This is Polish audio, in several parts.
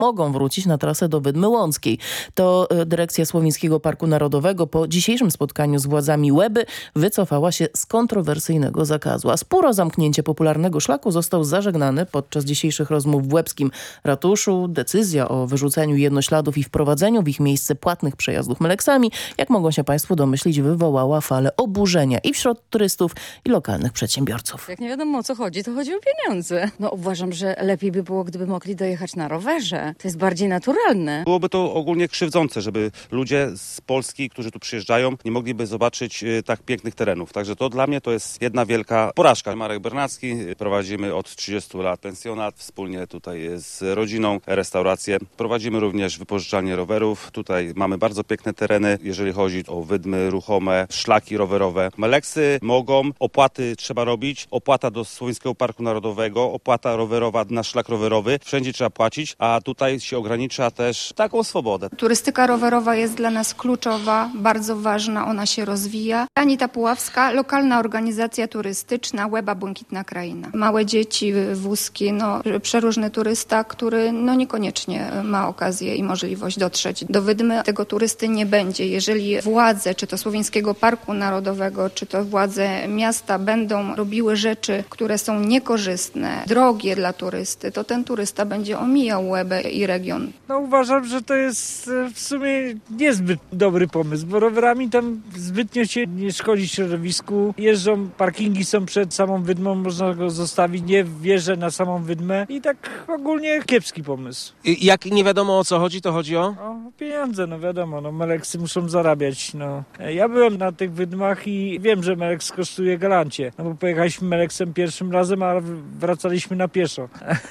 mogą wrócić na trasę do Wydmy Łąckiej. To dyrekcja Słowińskiego Parku Narodowego po dzisiejszym spotkaniu z władzami Łeby wycofała się z kontrowersyjnego zakazu. A spóro zamknięcie popularnego szlaku został zażegnany podczas dzisiejszych rozmów w łebskim ratuszu. Decyzja o wyrzuceniu jednośladów i wprowadzeniu w ich miejsce płatnych przejazdów meleksami, jak mogą się państwo domyślić, wywołała falę oburzenia i wśród turystów, i lokalnych przedsiębiorców. Jak nie wiadomo o co chodzi, to chodzi o pieniądze. No uważam, że lepiej by było, gdyby mogli dojechać na rowerze. To jest bardziej naturalne. Byłoby to ogólnie krzywdzące, żeby ludzie z Polski, którzy tu przyjeżdżają, nie mogliby zobaczyć tak pięknych terenów. Także to dla mnie to jest jedna wielka porażka. Marek Bernacki, prowadzimy od 30 lat pensjonat, wspólnie tutaj z rodziną restaurację. Prowadzimy również wypożyczalnię rowerów. Tutaj mamy bardzo piękne tereny, jeżeli chodzi o wydmy ruchome, szlaki rowerowe. Meleksy mogą, opłaty trzeba robić, opłata do Słowińskiego Parku Narodowego, opłata rowerowa na szlak rowerowy. Wszędzie trzeba płacić, a tutaj się ogranicza też taką swobodę. Turystyka rowerowa jest dla nas kluczowa, bardzo ważna, ona się rozwija. Anita Puławska, lokalna organizacja turystyczna, Łeba Błękitna Kraina. Małe dzieci, wózki, przeróżny turysta, który niekoniecznie ma okazję i możliwość dotrzeć do Wydmy. Tego turysty nie będzie. Jeżeli władze, czy to Słowińskiego Parku Narodowego, czy to władze miasta będą robiły rzeczy, które są niekorzystne, drogie dla turysty, to ten turysta będzie omijał Łebę i region. Uważam, że to jest w sumie niezbyt dobry pomysł, bo rowerami tam zbytnio się nie szkodzi środowisku. Jeżdżą, parkingi są przed samą Wydmą, można go zostawić, nie wjeżdża na samą Wydmę i tak ogólnie kiepski pomysł. Jak nie wiadomo o co chodzi, to chodzi o pieniądze, wiadomo, meleksy muszą zarabiać. Ja byłem na tych Wydmach i wiem, że meleks kosztuje galancie, bo pojechaliśmy meleksem pierwszym razem, a wracaliśmy na pieszo.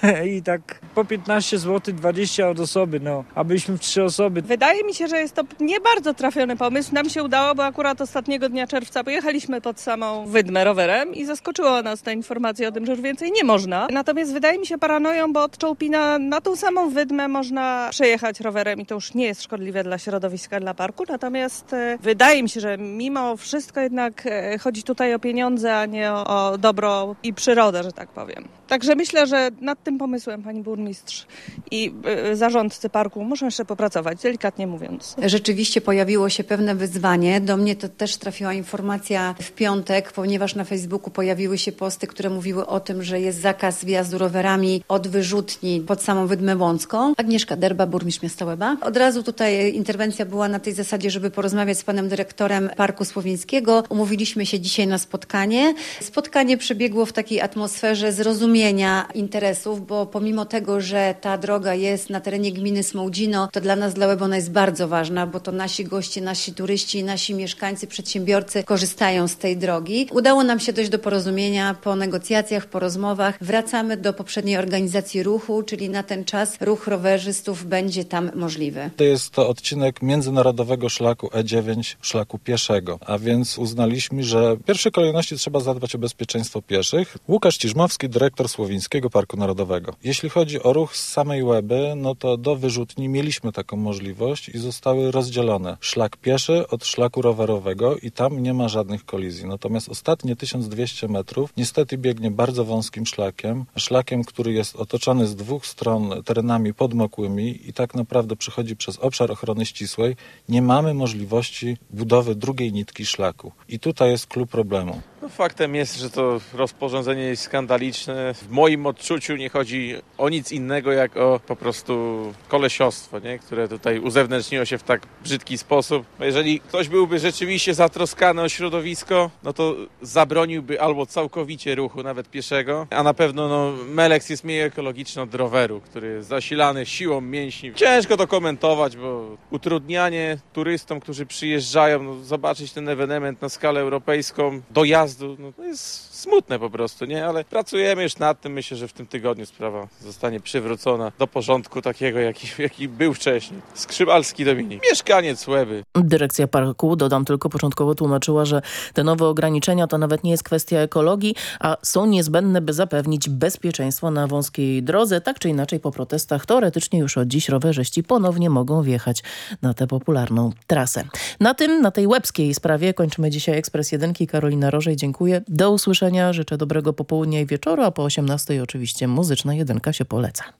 I tak po 15 zł, 20 od osoby, a byliśmy w 3 osoby. Wydaje mi się, że jest to nie bardzo trafiony pomysł. Nam się udało, bo akurat ostatniego dnia czerwca pojechaliśmy pod samą Wydmę rowerem i zaskoczyła nas ta informacja o tym, że już więcej nie można. Natomiast wydaje mi się paranoją, bo od Czołpina na tą samą Wydmę można przejechać rowerem i to już nie jest szkodliwe dla środowiska, dla parku. Natomiast wydaje mi się, że mimo wszystko jednak chodzi tutaj o pieniądze, a nie o dobro i przyrodę, że tak powiem. Także myślę, że nad tym pomysłem pani burmistrz i zarządcy parku muszą jeszcze popracować, delikatnie mówiąc. Rzeczywiście pojawiło się pewne wyzwanie. Do mnie to też trafiła informacja w piątek, ponieważ na Facebooku pojawiły się posty, które mówiły o tym, że jest zakaz wjazdu rowerami od wyrzutni pod samą Wydmę Łącką. Agnieszka Derba, burmistrz miasta Łeba. Od razu tutaj interwencja była na tej zasadzie, żeby porozmawiać z panem dyrektorem Parku Słowińskiego. Umówiliśmy się dzisiaj na spotkanie. Spotkanie przebiegło w takiej atmosferze zrozumienia interesów, bo pomimo tego, że ta droga jest na terenie gminy Smołdzino, to dla nas, dla Łeby, ona jest bardzo ważna, bo to nasi goście, nasi turyści, nasi mieszkańcy, przedsiębiorcy korzystają z tej drogi. Udało nam się dojść do porozumienia po negocjacjach, po rozmowach. Wracamy do poprzedniej organizacji ruchu, czyli na ten czas ruch rowerzystów będzie tam możliwy. To jest to odcinek międzynarodowego szlaku E9, szlaku pieszego, a więc uznaliśmy, że w pierwszej kolejności trzeba zadbać o bezpieczeństwo pieszych. Łukasz Ciżmowski, dyrektor Słowińskiego Parku Narodowego. Jeśli chodzi o ruch z samej Łeby, to do wyrzutni mieliśmy taką możliwość i zostały rozdzielone szlak pieszy od szlaku rowerowego i tam nie ma żadnych kolizji. Natomiast ostatnie 1200 metrów niestety biegnie bardzo wąskim szlakiem, który jest otoczony z dwóch stron terenami podmokłymi i tak naprawdę przechodzi przez obszar ochrony ścisłej. Nie mamy możliwości budowy drugiej nitki szlaku. I tutaj jest clou problemu. Faktem jest, że to rozporządzenie jest skandaliczne. W moim odczuciu nie chodzi o nic innego, jak o po prostu kolesiostwo, które tutaj uzewnętrzniło się w tak brzydki sposób. Jeżeli ktoś byłby rzeczywiście zatroskany o środowisko, to zabroniłby albo całkowicie ruchu, nawet pieszego, a na pewno meleks jest mniej ekologiczny od roweru, który jest zasilany siłą mięśni. Ciężko to komentować, bo utrudnianie turystom, którzy przyjeżdżają, zobaczyć ten ewenement na skalę europejską, dojazdu, to jest smutne po prostu, ale pracujemy już nad tym. Myślę, że w tym tygodniu sprawa zostanie przywrócona do porządku takiego, jaki był wcześniej. Skrzybalski Dominik, mieszkaniec Łeby. Dyrekcja parku, dodam tylko, początkowo tłumaczyła, że te nowe ograniczenia to nawet nie jest kwestia ekologii, a są niezbędne, by zapewnić bezpieczeństwo na wąskiej drodze. Tak czy inaczej po protestach teoretycznie już od dziś rowerzyści ponownie mogą wjechać na tę popularną trasę. Na tej łebskiej sprawie kończymy dzisiaj Ekspres Jedynki. Karolina Rożej, dziękuję. Do usłyszenia, życzę dobrego popołudnia i wieczoru, a po 18:00 oczywiście muzyczna jedynka się poleca.